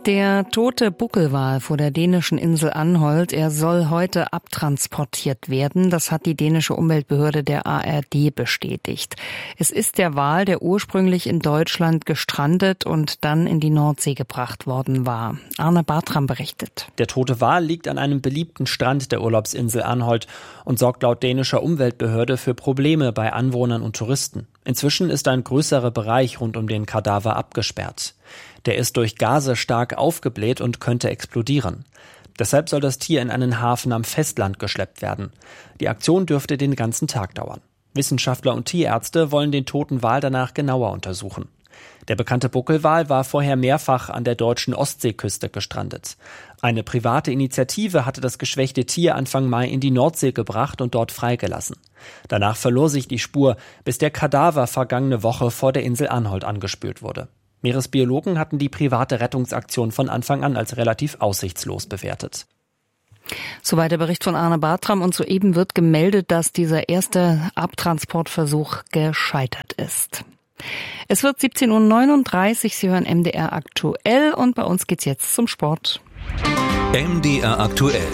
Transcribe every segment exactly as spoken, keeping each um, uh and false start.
Der tote Buckelwal vor der dänischen Insel Anholt, er soll heute abtransportiert werden. Das hat die dänische Umweltbehörde der A R D bestätigt. Es ist der Wal, der ursprünglich in Deutschland gestrandet und dann in die Nordsee gebracht worden war. Arne Bartram berichtet. Der tote Wal liegt an einem beliebten Strand der Urlaubsinsel Anholt und sorgt laut dänischer Umweltbehörde für Probleme bei Anwohnern und Touristen. Inzwischen ist ein größerer Bereich rund um den Kadaver abgesperrt. Der ist durch Gase stark aufgebläht und könnte explodieren. Deshalb soll das Tier in einen Hafen am Festland geschleppt werden. Die Aktion dürfte den ganzen Tag dauern. Wissenschaftler und Tierärzte wollen den toten Wal danach genauer untersuchen. Der bekannte Buckelwal war vorher mehrfach an der deutschen Ostseeküste gestrandet. Eine private Initiative hatte das geschwächte Tier Anfang Mai in die Nordsee gebracht und dort freigelassen. Danach verlor sich die Spur, bis der Kadaver vergangene Woche vor der Insel Anholt angespült wurde. Meeresbiologen hatten die private Rettungsaktion von Anfang an als relativ aussichtslos bewertet. Soweit der Bericht von Arne Bartram, und soeben wird gemeldet, dass dieser erste Abtransportversuch gescheitert ist. Es wird siebzehn Uhr neununddreißig, Sie hören M D R aktuell und bei uns geht's jetzt zum Sport. M D R aktuell.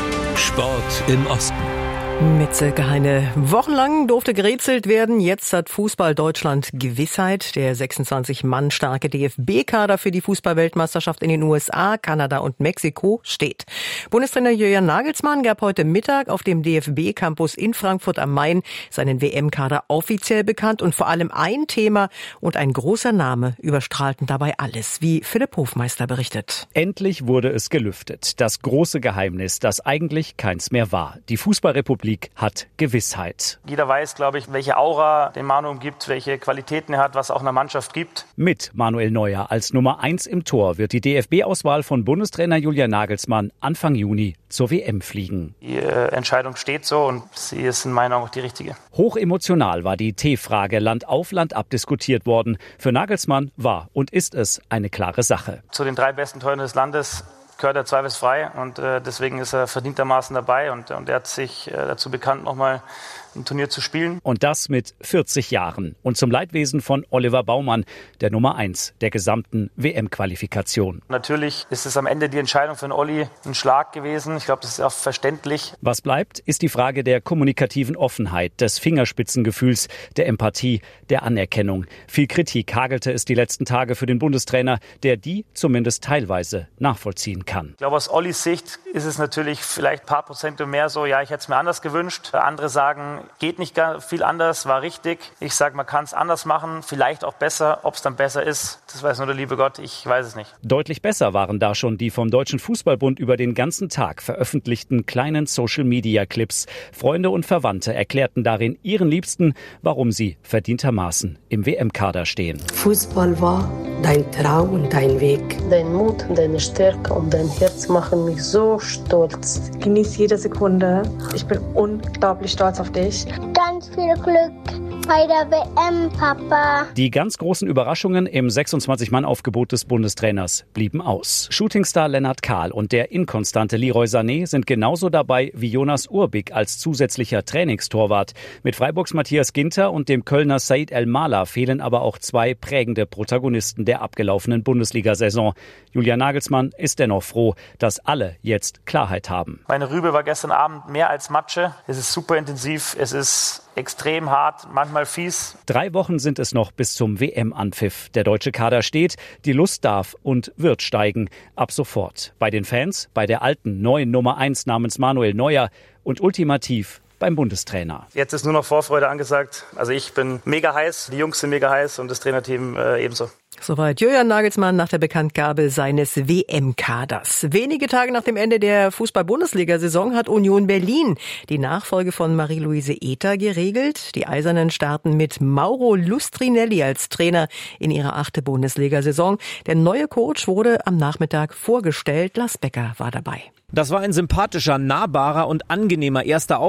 Sport im Osten. Mit circa eine Woche lang durfte gerätselt werden. Jetzt hat Fußball Deutschland Gewissheit. Der sechsundzwanzig Mann starke D F B-Kader für die Fußball-Weltmeisterschaft in den U S A, Kanada und Mexiko steht. Bundestrainer Julian Nagelsmann gab heute Mittag auf dem D F B-Campus in Frankfurt am Main seinen W M-Kader offiziell bekannt. Und vor allem ein Thema und ein großer Name überstrahlten dabei alles, wie Philipp Hofmeister berichtet. Endlich wurde es gelüftet. Das große Geheimnis, das eigentlich keins mehr war. Die Fußballrepublik hat Gewissheit. Jeder weiß, glaube ich, welche Aura den Manu umgibt, welche Qualitäten er hat, was auch einer Mannschaft gibt. Mit Manuel Neuer als Nummer eins im Tor wird die D F B-Auswahl von Bundestrainer Julian Nagelsmann Anfang Juni zur W M fliegen. Die äh, Entscheidung steht so und sie ist in meiner Augen auch die richtige. Hochemotional war die T-Frage Land auf Land ab diskutiert worden. Für Nagelsmann war und ist es eine klare Sache. Zu den drei besten Toren des Landes gehört er zweifelsfrei und äh, deswegen ist er verdientermaßen dabei und, und er hat sich äh, dazu bekannt, nochmal ein Turnier zu spielen. Und das mit vierzig Jahren und zum Leidwesen von Oliver Baumann, der Nummer eins der gesamten W M-Qualifikation. Natürlich ist es am Ende die Entscheidung für den Olli ein Schlag gewesen. Ich glaube, das ist auch verständlich. Was bleibt, ist die Frage der kommunikativen Offenheit, des Fingerspitzengefühls, der Empathie, der Anerkennung. Viel Kritik hagelte es die letzten Tage für den Bundestrainer, der die zumindest teilweise nachvollziehen kann. Ich glaube, aus Ollis Sicht ist es natürlich vielleicht ein paar Prozent mehr so, ja, ich hätte es mir anders gewünscht. Andere sagen, geht nicht viel anders, war richtig. Ich sage, man kann es anders machen, vielleicht auch besser. Ob es dann besser ist, das weiß nur der liebe Gott, ich weiß es nicht. Deutlich besser waren da schon die vom Deutschen Fußballbund über den ganzen Tag veröffentlichten kleinen Social-Media-Clips. Freunde und Verwandte erklärten darin ihren Liebsten, warum sie verdientermaßen im W M-Kader stehen. Fußball war dein Traum und dein Weg. Dein Mut, deine Stärke und dein Herz machen mich so stolz. Genieß jede Sekunde. Ich bin unglaublich stolz auf dich. Ganz viel Glück bei der W M, Papa. Die ganz großen Überraschungen im sechsundzwanzig Mann Aufgebot des Bundestrainers blieben aus. Shootingstar Lennart Kahl und der inkonstante Leroy Sané sind genauso dabei wie Jonas Urbik als zusätzlicher Trainingstorwart. Mit Freiburgs Matthias Ginter und dem Kölner Said El-Mala fehlen aber auch zwei prägende Protagonisten der abgelaufenen Bundesliga-Saison. Julian Nagelsmann ist dennoch froh, dass alle jetzt Klarheit haben. Meine Rübe war gestern Abend mehr als Matsche. Es ist super intensiv, es ist extrem hart, manchmal fies. Drei Wochen sind es noch bis zum W M-Anpfiff. Der deutsche Kader steht, die Lust darf und wird steigen. Ab sofort. Bei den Fans, bei der alten, neuen Nummer eins namens Manuel Neuer und ultimativ beim Bundestrainer. Jetzt ist nur noch Vorfreude angesagt. Also ich bin mega heiß, die Jungs sind mega heiß und das Trainerteam äh, ebenso. Soweit Julian Nagelsmann nach der Bekanntgabe seines W M-Kaders. Wenige Tage nach dem Ende der Fußball-Bundesliga-Saison hat Union Berlin die Nachfolge von Marie-Louise Ether geregelt. Die Eisernen starten mit Mauro Lustrinelli als Trainer in ihrer achte Bundesliga-Saison. Der neue Coach wurde am Nachmittag vorgestellt. Lars Becker war dabei. Das war ein sympathischer, nahbarer und angenehmer erster Auftritt von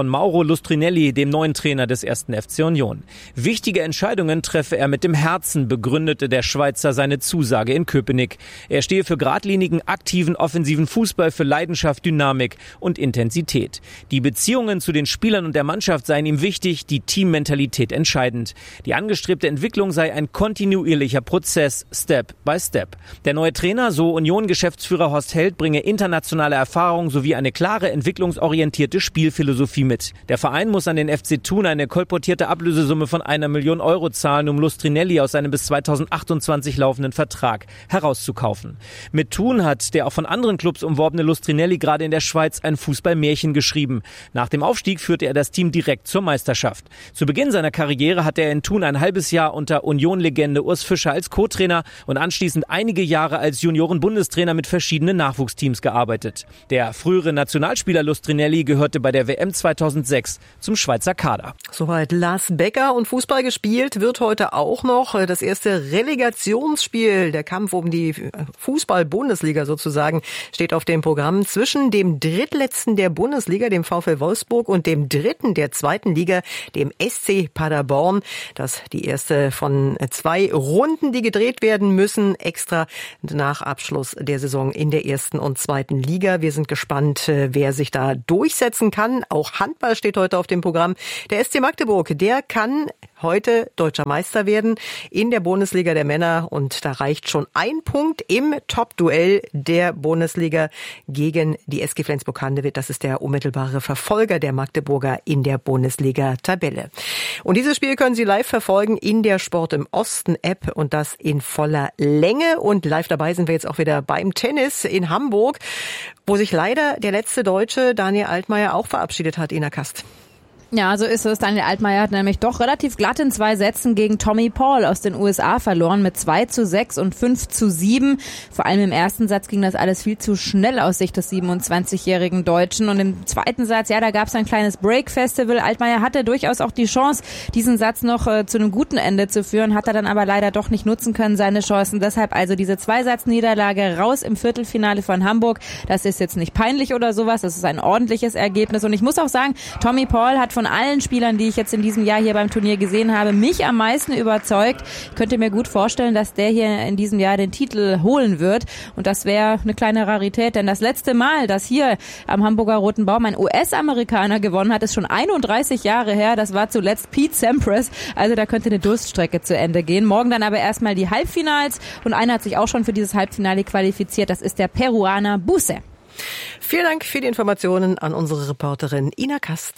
von Mauro Lustrinelli, dem neuen Trainer des ersten F C Union. Wichtige Entscheidungen treffe er mit dem Herzen, begründete der Schweizer seine Zusage in Köpenick. Er stehe für geradlinigen, aktiven, offensiven Fußball, für Leidenschaft, Dynamik und Intensität. Die Beziehungen zu den Spielern und der Mannschaft seien ihm wichtig, die Teammentalität entscheidend. Die angestrebte Entwicklung sei ein kontinuierlicher Prozess, Step by Step. Der neue Trainer, so Union-Geschäftsführer Horst Held, bringe internationale Erfahrung sowie eine klare, entwicklungsorientierte Spielphilosophie mit. Der Verein muss an den F C Thun eine kolportierte Ablösesumme von einer Million Euro zahlen, um Lustrinelli aus seinem bis zweitausendachtundzwanzig laufenden Vertrag herauszukaufen. Mit Thun hat der auch von anderen Clubs umworbene Lustrinelli gerade in der Schweiz ein Fußballmärchen geschrieben. Nach dem Aufstieg führte er das Team direkt zur Meisterschaft. Zu Beginn seiner Karriere hatte er in Thun ein halbes Jahr unter Union-Legende Urs Fischer als Co-Trainer und anschließend einige Jahre als Junioren-Bundestrainer mit verschiedenen Nachwuchsteams gearbeitet. Der frühere Nationalspieler Lustrinelli gehörte bei der W M zweitausendsechs zum Schweizer Kader. Soweit Lars Becker. Und Fußball gespielt wird heute auch noch das erste Relegationsspiel. Der Kampf um die Fußball-Bundesliga sozusagen steht auf dem Programm zwischen dem drittletzten der Bundesliga, dem VfL Wolfsburg, und dem dritten der zweiten Liga, dem S C Paderborn. Das die erste von zwei Runden, die gedreht werden müssen, extra nach Abschluss der Saison in der ersten und zweiten Liga. Wir sind gespannt, wer sich da durchsetzen kann. Auch Handball steht heute auf dem Programm. Der S C Magdeburg, der kann heute deutscher Meister werden in der Bundesliga der Männer, und da reicht schon ein Punkt im Top-Duell der Bundesliga gegen die S G Flensburg-Handewitt. Das ist der unmittelbare Verfolger der Magdeburger in der Bundesliga-Tabelle. Und dieses Spiel können Sie live verfolgen in der Sport im Osten-App, und das in voller Länge. Und live dabei sind wir jetzt auch wieder beim Tennis in Hamburg, wo sich leider der letzte Deutsche, Daniel Altmaier, auch verabschiedet hat, Ina Kast. Ja, so ist es. Daniel Altmaier hat nämlich doch relativ glatt in zwei Sätzen gegen Tommy Paul aus den U S A verloren mit zwei zu sechs und fünf zu sieben. Vor allem im ersten Satz ging das alles viel zu schnell aus Sicht des siebenundzwanzigjährigen Deutschen. Und im zweiten Satz, ja, da gab es ein kleines Break-Festival. Altmaier hatte durchaus auch die Chance, diesen Satz noch äh, zu einem guten Ende zu führen, hat er dann aber leider doch nicht nutzen können, seine Chancen. Deshalb also diese Zwei-Satz-Niederlage raus im Viertelfinale von Hamburg. Das ist jetzt nicht peinlich oder sowas, das ist ein ordentliches Ergebnis. Und ich muss auch sagen, Tommy Paul hat von allen Spielern, die ich jetzt in diesem Jahr hier beim Turnier gesehen habe, mich am meisten überzeugt. Ich könnte mir gut vorstellen, dass der hier in diesem Jahr den Titel holen wird. Und das wäre eine kleine Rarität, denn das letzte Mal, dass hier am Hamburger Roten Baum ein U S-Amerikaner gewonnen hat, ist schon einunddreißig Jahre her. Das war zuletzt Pete Sampras. Also da könnte eine Durststrecke zu Ende gehen. Morgen dann aber erstmal die Halbfinals. Und einer hat sich auch schon für dieses Halbfinale qualifiziert. Das ist der Peruaner Buse. Vielen Dank für die Informationen an unsere Reporterin Ina Kast.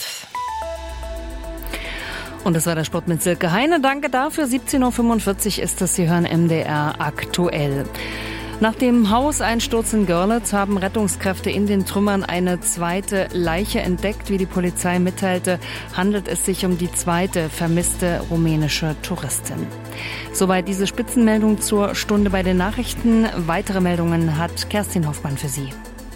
Und das war der Sport mit Silke Heine. Danke dafür. siebzehn Uhr fünfundvierzig ist es. Sie hören M D R aktuell. Nach dem Hauseinsturz in Görlitz haben Rettungskräfte in den Trümmern eine zweite Leiche entdeckt. Wie die Polizei mitteilte, handelt es sich um die zweite vermisste rumänische Touristin. Soweit diese Spitzenmeldung zur Stunde bei den Nachrichten. Weitere Meldungen hat Kerstin Hoffmann für Sie.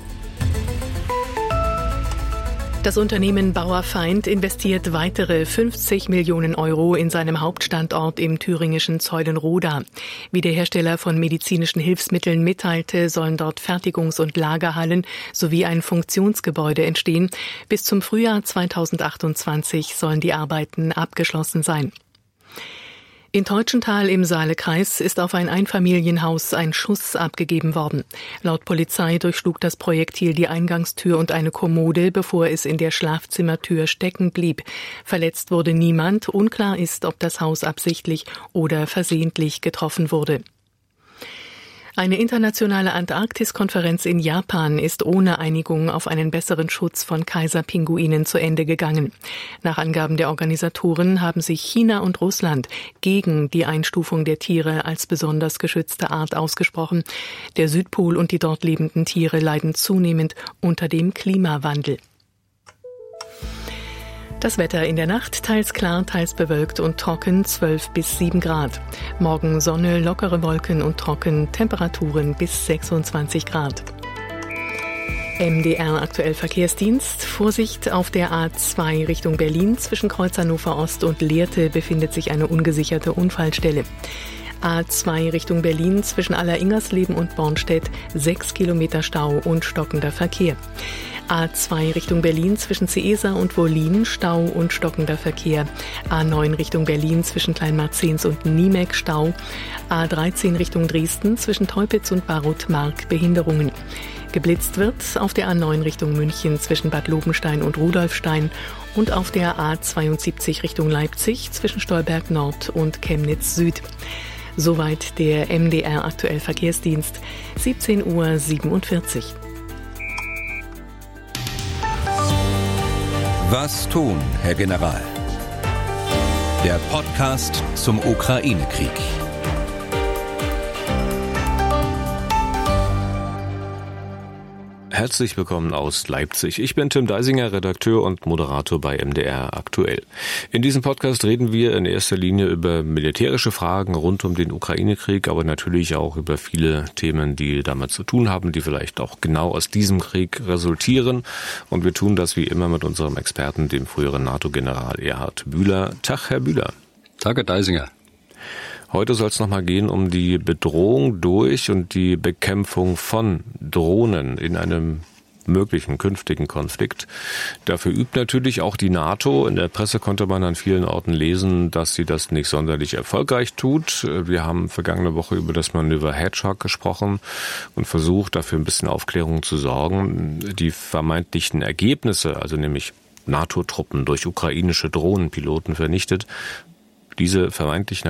Das Unternehmen Bauer-Feind investiert weitere fünfzig Millionen Euro in seinem Hauptstandort im thüringischen Zeulenroda. Wie der Hersteller von medizinischen Hilfsmitteln mitteilte, sollen dort Fertigungs- und Lagerhallen sowie ein Funktionsgebäude entstehen. Bis zum Frühjahr zweitausendachtundzwanzig sollen die Arbeiten abgeschlossen sein. In Teutschenthal im Saalekreis ist auf ein Einfamilienhaus ein Schuss abgegeben worden. Laut Polizei durchschlug das Projektil die Eingangstür und eine Kommode, bevor es in der Schlafzimmertür stecken blieb. Verletzt wurde niemand. Unklar ist, ob das Haus absichtlich oder versehentlich getroffen wurde. Eine internationale Antarktiskonferenz in Japan ist ohne Einigung auf einen besseren Schutz von Kaiserpinguinen zu Ende gegangen. Nach Angaben der Organisatoren haben sich China und Russland gegen die Einstufung der Tiere als besonders geschützte Art ausgesprochen. Der Südpol und die dort lebenden Tiere leiden zunehmend unter dem Klimawandel. Das Wetter in der Nacht teils klar, teils bewölkt und trocken, zwölf bis sieben Grad. Morgen Sonne, lockere Wolken und trocken, Temperaturen bis sechsundzwanzig Grad. M D R aktuell Verkehrsdienst. Vorsicht auf der A zwei Richtung Berlin. Zwischen Kreuz Hannover Ost und Lehrte befindet sich eine ungesicherte Unfallstelle. A zwei Richtung Berlin zwischen Aller-Ingersleben und Bornstedt sechs Kilometer Stau und stockender Verkehr. A zwei Richtung Berlin zwischen Seesa und Wollin Stau und stockender Verkehr. A neun Richtung Berlin zwischen Kleinmarzens und Niemek Stau. A dreizehn Richtung Dresden zwischen Teupitz und Barut-Mark Behinderungen. Geblitzt wird auf der A neun Richtung München zwischen Bad Lobenstein und Rudolfstein und auf der A zweiundsiebzig Richtung Leipzig zwischen Stolberg Nord und Chemnitz Süd. Soweit der M D R Aktuell Verkehrsdienst, siebzehn Uhr siebenundvierzig. Was tun, Herr General? Der Podcast zum Ukraine-Krieg. Herzlich willkommen aus Leipzig. Ich bin Tim Deisinger, Redakteur und Moderator bei M D R Aktuell. In diesem Podcast reden wir in erster Linie über militärische Fragen rund um den Ukraine-Krieg, aber natürlich auch über viele Themen, die damit zu tun haben, die vielleicht auch genau aus diesem Krieg resultieren. Und wir tun das wie immer mit unserem Experten, dem früheren NATO-General Erhard Bühler. Tag, Herr Bühler. Tag, Herr Deisinger. Heute soll es nochmal gehen um die Bedrohung durch und die Bekämpfung von Drohnen in einem möglichen künftigen Konflikt. Dafür übt natürlich auch die NATO. In der Presse konnte man an vielen Orten lesen, dass sie das nicht sonderlich erfolgreich tut. Wir haben vergangene Woche über das Manöver Hedgehog gesprochen und versucht, dafür ein bisschen Aufklärung zu sorgen. Die vermeintlichen Ergebnisse, also nämlich NATO-Truppen durch ukrainische Drohnenpiloten vernichtet, diese vermeintlichen